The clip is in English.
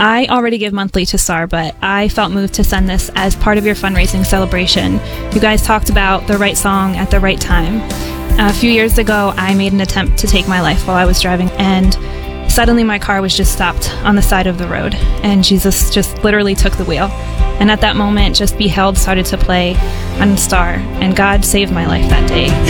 I already give monthly to STAR, but I felt moved to send this as part of your fundraising celebration. You guys talked about the right song at the right time. A few years ago, I made an attempt to take my life while I was driving, and suddenly my car was just stopped on the side of the road, and Jesus just literally took the wheel. And at that moment, just Be Held started to play on STAR, and God saved my life that day.